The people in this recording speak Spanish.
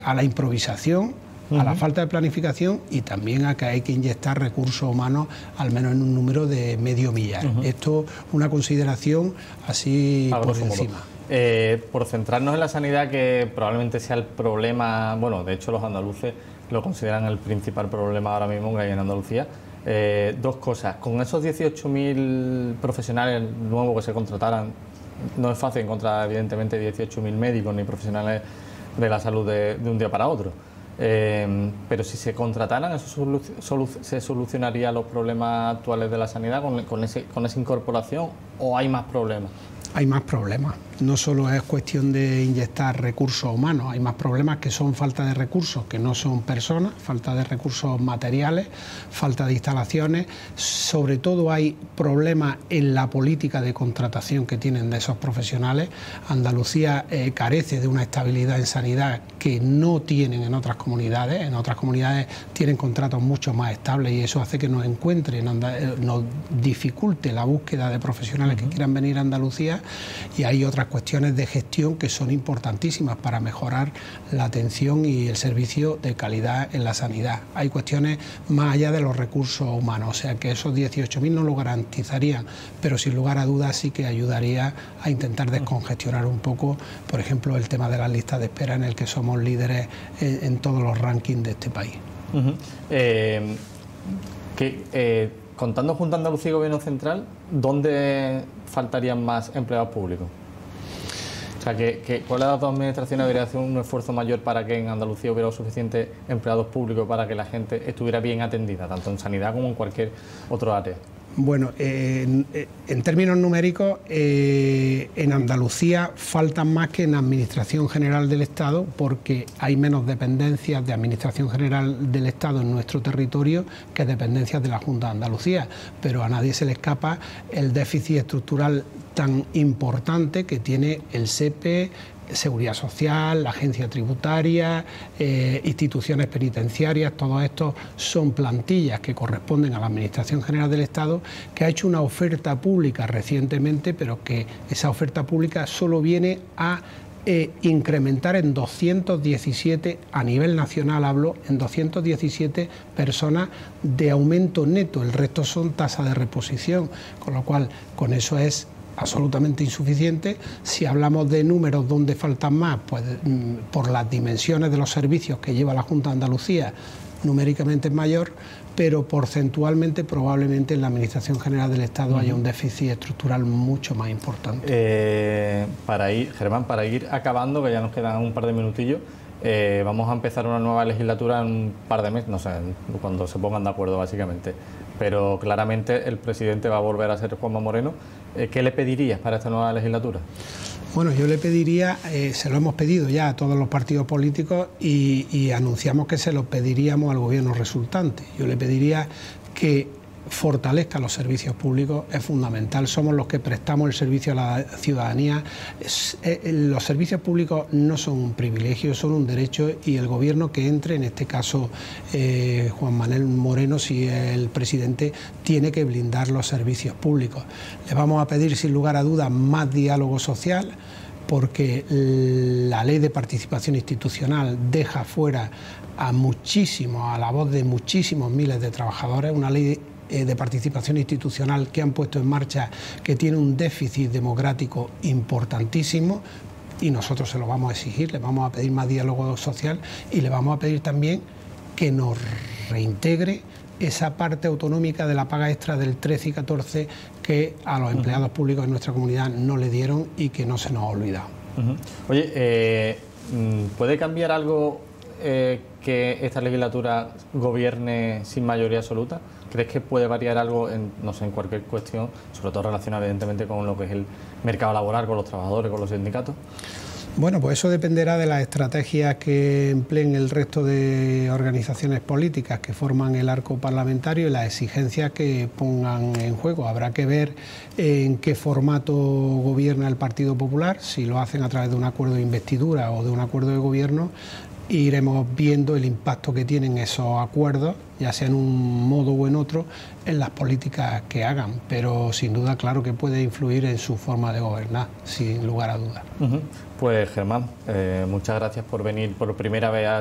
a la improvisación, a la falta de planificación y también a que hay que inyectar recursos humanos al menos en un número de medio millar. Esto una consideración así por encima. Por centrarnos en la sanidad, que probablemente sea el problema, bueno, de hecho los andaluces lo consideran el principal problema ahora mismo que hay en Andalucía. Dos cosas, con esos 18.000 profesionales nuevos que se contrataran, no es fácil encontrar evidentemente 18.000 médicos ni profesionales de la salud de un día para otro. Pero si se contrataran, ¿eso se solucionaría los problemas actuales de la sanidad con esa incorporación o hay más problemas? Hay más problemas. No solo es cuestión de inyectar recursos humanos, hay más problemas que son falta de recursos, que no son personas, falta de recursos materiales, falta de instalaciones. Sobre todo hay problemas en la política de contratación que tienen de esos profesionales. Andalucía carece de una estabilidad en sanidad que no tienen en otras comunidades. En otras comunidades tienen contratos mucho más estables y eso hace que nos nos dificulte la búsqueda de profesionales que quieran venir a Andalucía, y hay otras cuestiones de gestión que son importantísimas para mejorar la atención y el servicio de calidad en la sanidad. Hay cuestiones más allá de los recursos humanos, o sea que esos 18.000 no lo garantizarían, pero sin lugar a dudas sí que ayudaría a intentar descongestionar un poco, por ejemplo, el tema de las listas de espera, en el que somos líderes en todos los rankings de este país. Contando Junta de Andalucía y Gobierno Central, ¿dónde faltarían más empleados públicos? O sea, ¿cuál de las dos administraciones debería hacer un esfuerzo mayor para que en Andalucía hubiera suficientes empleados públicos para que la gente estuviera bien atendida, tanto en sanidad como en cualquier otro área? Bueno, en términos numéricos, en Andalucía faltan más que en Administración General del Estado, porque hay menos dependencias de Administración General del Estado en nuestro territorio que dependencias de la Junta de Andalucía, pero a nadie se le escapa el déficit estructural tan importante que tiene el SEPE, Seguridad Social, la Agencia Tributaria, instituciones penitenciarias. Todos estos son plantillas que corresponden a la Administración General del Estado, que ha hecho una oferta pública recientemente, pero que esa oferta pública solo viene a incrementar en 217, a nivel nacional hablo, en 217 personas de aumento neto. El resto son tasas de reposición, con lo cual con eso es absolutamente insuficiente. Si hablamos de números donde faltan más, pues por las dimensiones de los servicios que lleva la Junta de Andalucía, numéricamente es mayor, pero porcentualmente probablemente en la Administración General del Estado haya un déficit estructural mucho más importante. Germán, para ir acabando, que ya nos quedan un par de minutillos, vamos a empezar una nueva legislatura en un par de meses, no sé, cuando se pongan de acuerdo básicamente, pero claramente el presidente va a volver a ser Juanma Moreno. ¿Qué le pedirías para esta nueva legislatura? Bueno, yo le pediría, se lo hemos pedido ya a todos los partidos políticos y anunciamos que se lo pediríamos al gobierno resultante. Yo le pediría que fortalezca los servicios públicos, es fundamental, somos los que prestamos el servicio a la ciudadanía. Los servicios públicos no son un privilegio, son un derecho, y el gobierno que entre, en este caso Juan Manuel Moreno, si es el presidente, tiene que blindar los servicios públicos. Le vamos a pedir sin lugar a dudas más diálogo social, porque la ley de participación institucional deja fuera a la voz de muchísimos miles de trabajadores, una ley de participación institucional que han puesto en marcha, que tiene un déficit democrático importantísimo, y nosotros se lo vamos a exigir. Le vamos a pedir más diálogo social y le vamos a pedir también que nos reintegre esa parte autonómica de la paga extra del 13 y 14 que a los empleados públicos de nuestra comunidad no le dieron y que no se nos ha olvidado. Oye, ¿puede cambiar algo que esta legislatura gobierne sin mayoría absoluta? ¿Crees que puede variar algo en cualquier cuestión, sobre todo relacionada evidentemente con lo que es el mercado laboral, con los trabajadores, con los sindicatos? Bueno, pues eso dependerá de las estrategias que empleen el resto de organizaciones políticas que forman el arco parlamentario y las exigencias que pongan en juego. Habrá que ver en qué formato gobierna el Partido Popular, si lo hacen a través de un acuerdo de investidura o de un acuerdo de gobierno, e iremos viendo el impacto que tienen esos acuerdos, ya sea en un modo o en otro, en las políticas que hagan, pero sin duda claro que puede influir en su forma de gobernar, sin lugar a dudas. Pues Germán, muchas gracias por venir por primera vez a